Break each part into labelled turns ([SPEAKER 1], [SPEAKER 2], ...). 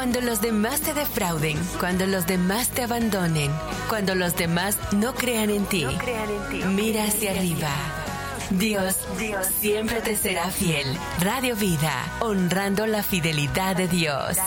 [SPEAKER 1] Cuando los demás te defrauden, cuando los demás te abandonen, cuando los demás no crean en ti, mira hacia arriba. Dios siempre te será fiel. Radio Vida, honrando la fidelidad de Dios.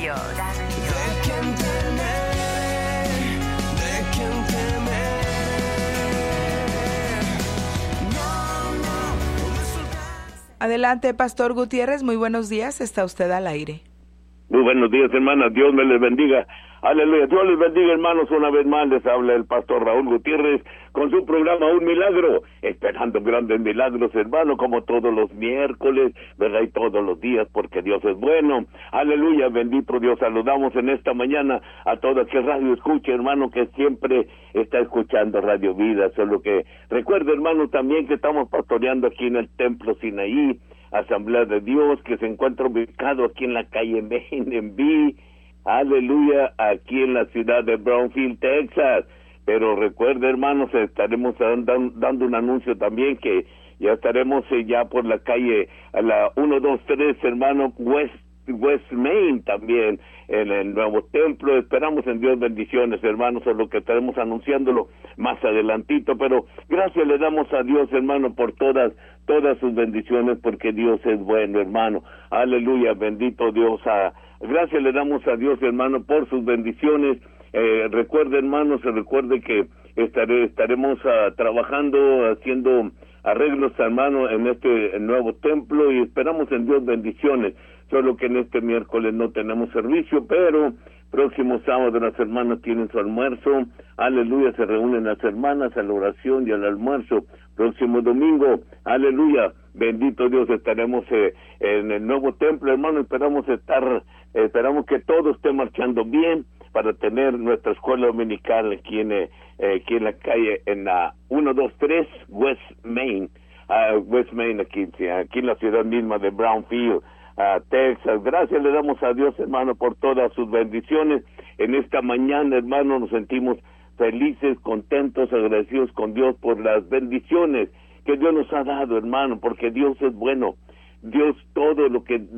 [SPEAKER 2] Adelante, Pastor Gutiérrez, muy buenos días, está usted al aire.
[SPEAKER 3] Muy buenos días, hermanas, Dios me les bendiga. Aleluya, Dios les bendiga, hermanos, una vez más les habla el Pastor Raúl Gutiérrez con su programa Un Milagro, esperando grandes milagros, hermano, como todos los miércoles, ¿verdad? Y todos los días, porque Dios es bueno. Aleluya, bendito Dios. Saludamos en esta mañana a todos que radio escuche, hermano, que siempre está escuchando Radio Vida. Solo que recuerde, hermano, también que estamos pastoreando aquí en el Templo Sinaí, Asamblea de Dios, que se encuentra ubicado aquí en la calle Main en B. Aleluya, aquí en la ciudad de Brownfield, Texas. Pero recuerde, hermanos, estaremos dando un anuncio también que ya estaremos ya por la calle a la 123, hermano, West Main también, en el nuevo templo. Esperamos en Dios bendiciones, hermanos, es lo que estaremos anunciándolo más adelantito, pero gracias le damos a Dios, hermano, por todas sus bendiciones, porque Dios es bueno, hermano. Aleluya, bendito Dios. Gracias le damos a Dios, hermano, por sus bendiciones. Recuerde, hermanos, recuerde que estaremos trabajando, haciendo arreglos, hermano, en este nuevo templo, y esperamos en Dios bendiciones. Solo que en este miércoles no tenemos servicio, pero próximo sábado las hermanas tienen su almuerzo. Aleluya, se reúnen las hermanas a la oración y al almuerzo. Próximo domingo, aleluya, bendito Dios, estaremos en el nuevo templo, hermano. Esperamos que todo esté marchando bien para tener nuestra escuela dominical aquí en la calle, en la 123 West Main, aquí en la ciudad misma de Brownfield, Texas. Gracias le damos a Dios, hermano, por todas sus bendiciones. En esta mañana, hermano, nos sentimos felices, contentos, agradecidos con Dios por las bendiciones que Dios nos ha dado, hermano, porque Dios es bueno. Todo lo que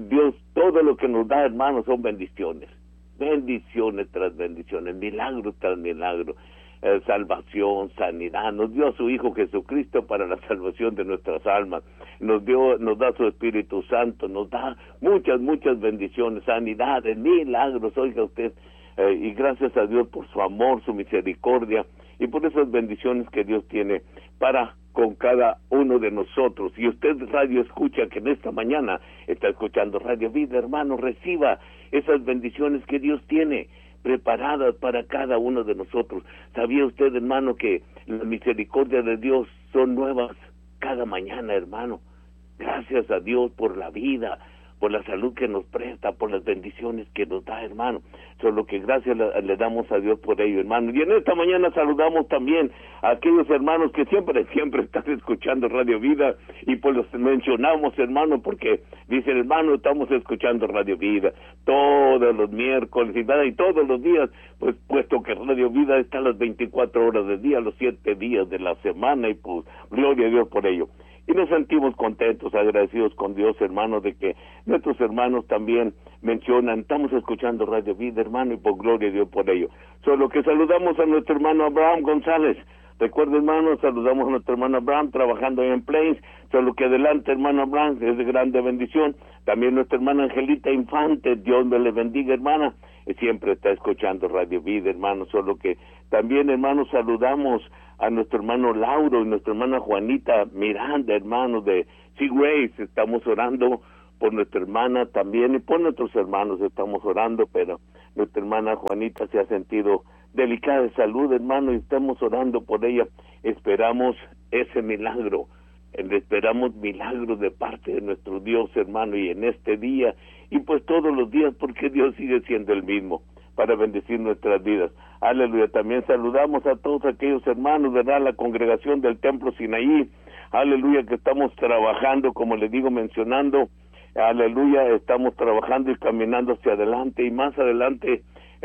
[SPEAKER 3] nos da, hermano, son bendiciones. Bendiciones tras bendiciones, milagros tras milagros, salvación, sanidad. Nos dio a su Hijo Jesucristo para la salvación de nuestras almas. Nos da su Espíritu Santo, nos da muchas bendiciones, sanidades, milagros, oiga usted, y gracias a Dios por su amor, su misericordia, y por esas bendiciones que Dios tiene para con cada uno de nosotros. Y usted, radio escucha, que en esta mañana está escuchando Radio Vida, hermano, reciba esas bendiciones que Dios tiene preparadas para cada uno de nosotros. ¿Sabía usted, hermano, que la misericordia de Dios son nuevas cada mañana, hermano? Gracias a Dios por la vida, por la salud que nos presta, por las bendiciones que nos da, hermano. Solo que gracias le damos a Dios por ello, hermano. Y en esta mañana saludamos también a aquellos hermanos que siempre están escuchando Radio Vida, y pues los mencionamos, hermano, porque dicen, hermano, estamos escuchando Radio Vida todos los miércoles y todos los días, pues puesto que Radio Vida está a las 24 horas del día, los 7 días de la semana, y pues gloria a Dios por ello. Y nos sentimos contentos, agradecidos con Dios, hermano, de que nuestros hermanos también mencionan, estamos escuchando Radio Vida, hermano, y por gloria a Dios por ello. Solo que saludamos a nuestro hermano Abraham González. Recuerda, hermano, saludamos a nuestro hermano Abraham trabajando en Plains. Solo que adelante, hermano Abraham, es de grande bendición. También nuestra hermana Angelita Infante, Dios me le bendiga, hermana. Siempre está escuchando Radio Vida, hermano. Solo que también, hermano, saludamos a nuestro hermano Lauro y nuestra hermana Juanita Miranda, hermano de Sea Grace. Estamos orando por nuestra hermana también, y por nuestros hermanos estamos orando, pero nuestra hermana Juanita se ha sentido delicada de salud, hermano, y estamos orando por ella. Esperamos ese milagro, esperamos milagros de parte de nuestro Dios, hermano, y en este día, y pues todos los días, porque Dios sigue siendo el mismo, para bendecir nuestras vidas. Aleluya. También saludamos a todos aquellos hermanos, ¿verdad?, la congregación del Templo Sinaí. Aleluya, que estamos trabajando, como les digo, mencionando. Aleluya, estamos trabajando y caminando hacia adelante, y más adelante,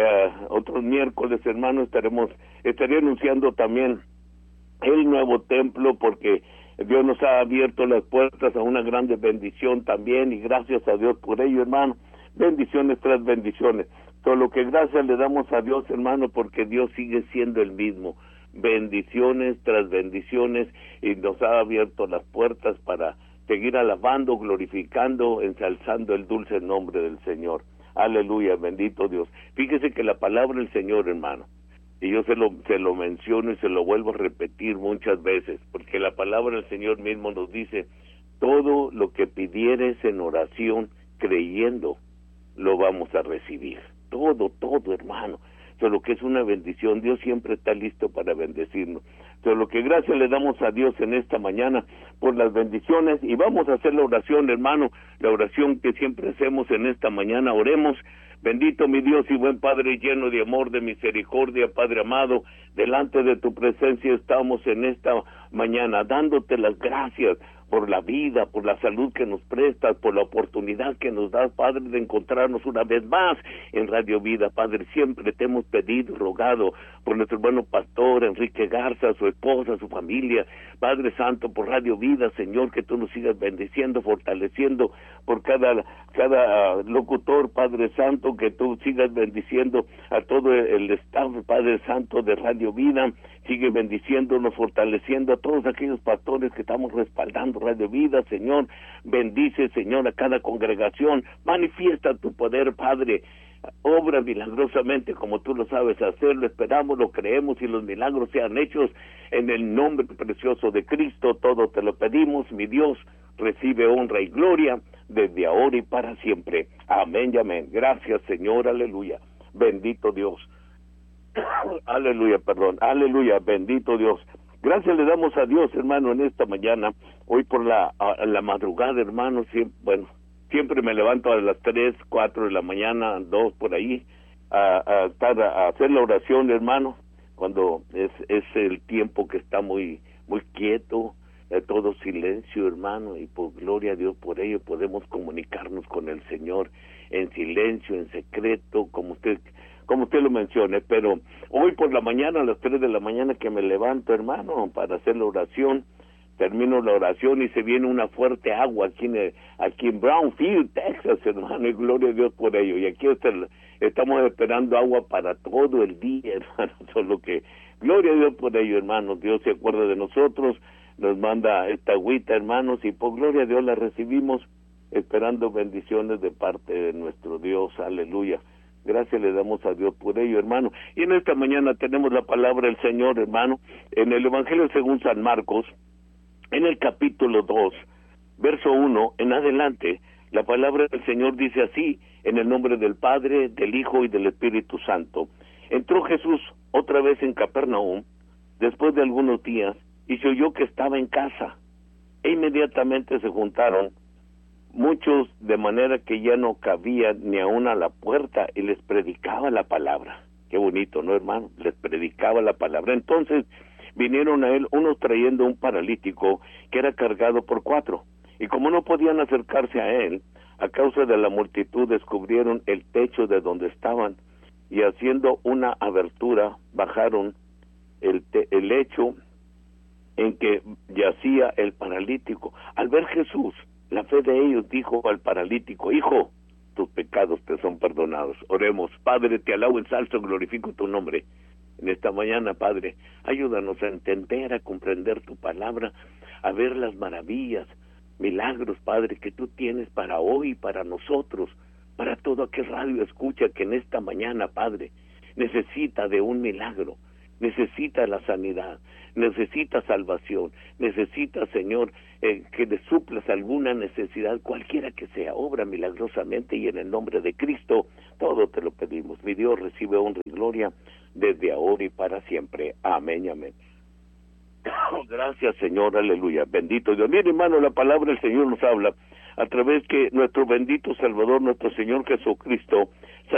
[SPEAKER 3] otros miércoles, hermanos, estaré anunciando también el nuevo templo, porque Dios nos ha abierto las puertas a una grande bendición también, y gracias a Dios por ello, hermano. bendiciones tras bendiciones. Todo lo que gracias le damos a Dios, hermano, porque Dios sigue siendo el mismo. Bendiciones tras bendiciones, y nos ha abierto las puertas para seguir alabando, glorificando, ensalzando el dulce nombre del Señor. Aleluya, bendito Dios. Fíjese que la palabra del Señor, hermano, y yo se lo menciono y se lo vuelvo a repetir muchas veces, porque la palabra del Señor mismo nos dice: todo lo que pidieres en oración, creyendo, lo vamos a recibir. Todo, hermano. Lo que es una bendición, Dios siempre está listo para bendecirnos. Lo que gracias le damos a Dios en esta mañana por las bendiciones, y vamos a hacer la oración, hermano, la oración que siempre hacemos en esta mañana. Oremos. Bendito mi Dios y buen Padre, lleno de amor, de misericordia, Padre amado, delante de tu presencia estamos en esta mañana, dándote las gracias por la vida, por la salud que nos prestas, por la oportunidad que nos das, Padre, de encontrarnos una vez más en Radio Vida. Padre, siempre te hemos pedido y rogado por nuestro hermano pastor Enrique Garza, su esposa, su familia, Padre Santo, por Radio Vida, Señor, que tú nos sigas bendiciendo, fortaleciendo por cada locutor, Padre Santo, que tú sigas bendiciendo a todo el staff, Padre Santo, de Radio Vida. Sigue bendiciéndonos, fortaleciendo a todos aquellos pastores que estamos respaldando Radio Vida, Señor. Bendice, Señor, a cada congregación. Manifiesta tu poder, Padre. Obra milagrosamente como tú lo sabes hacerlo. Esperamos, lo creemos, y los milagros sean hechos en el nombre precioso de Cristo. Todo te lo pedimos, mi Dios. Recibe honra y gloria desde ahora y para siempre. Amén y amén. Gracias, Señor. Aleluya. Bendito Dios. Aleluya, aleluya, bendito Dios. Gracias le damos a Dios, hermano, en esta mañana, hoy por la madrugada, hermano. Siempre me levanto a las 3, 4 de la mañana, 2 por ahí, a hacer la oración, hermano, cuando es el tiempo que está muy quieto, todo silencio, hermano, y por gloria a Dios por ello podemos comunicarnos con el Señor en silencio, en secreto, como usted lo mencione. Pero hoy por la mañana, a las 3 de la mañana que me levanto, hermano, para hacer la oración, termino la oración y se viene una fuerte agua aquí en Brownfield, Texas, hermano, y gloria a Dios por ello. Y aquí estamos esperando agua para todo el día, hermano, solo que gloria a Dios por ello, hermano. Dios se acuerda de nosotros, nos manda esta agüita, hermanos, y por gloria a Dios la recibimos, esperando bendiciones de parte de nuestro Dios. Aleluya. Gracias le damos a Dios por ello, hermano. Y en esta mañana tenemos la palabra del Señor, hermano, en el Evangelio según San Marcos, en el capítulo 2, verso 1 en adelante. La palabra del Señor dice así: en el nombre del Padre, del Hijo y del Espíritu Santo. Entró Jesús otra vez en Capernaum, después de algunos días, y se oyó que estaba en casa, e inmediatamente se juntaron muchos, de manera que ya no cabía ni aún a la puerta, y les predicaba la palabra. Qué bonito, ¿no, hermano? Les predicaba la palabra. Entonces vinieron a él unos trayendo un paralítico que era cargado por 4, y como no podían acercarse a él, a causa de la multitud, descubrieron el techo de donde estaban, y haciendo una abertura, bajaron el lecho en que yacía el paralítico. Al ver Jesús, la fe de ellos dijo al paralítico: hijo, tus pecados te son perdonados. Oremos. Padre, te alabo, ensalzo, glorifico tu nombre en esta mañana, Padre. Ayúdanos a entender, a comprender tu palabra, a ver las maravillas, milagros, Padre, que tú tienes para hoy, para nosotros, para todo aquel radio escucha que en esta mañana, Padre, necesita de un milagro, necesita la sanidad, necesita salvación, necesita, Señor, que le suplas alguna necesidad, cualquiera que sea. Obra milagrosamente, y en el nombre de Cristo todo te lo pedimos. Mi Dios, recibe honra y gloria desde ahora y para siempre. Amén y amén. Gracias, Señor, aleluya, bendito Dios. Mire, hermano, la palabra del Señor nos habla a través que nuestro bendito Salvador, nuestro Señor Jesucristo,